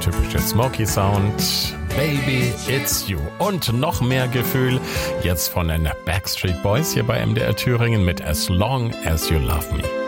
typische Smoky Sound. Baby, it's you. Und noch mehr Gefühl jetzt von den Backstreet Boys hier bei MDR Thüringen mit As Long As You Love Me.